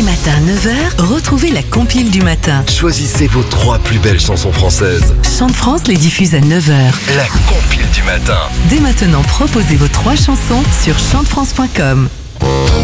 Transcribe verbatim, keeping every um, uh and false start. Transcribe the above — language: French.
les matins, neuf heures, retrouvez la compile du matin. Choisissez vos trois plus belles chansons françaises. Chante France les diffuse à neuf heures. La compile du matin. Dès maintenant, proposez vos trois chansons sur chante france point com.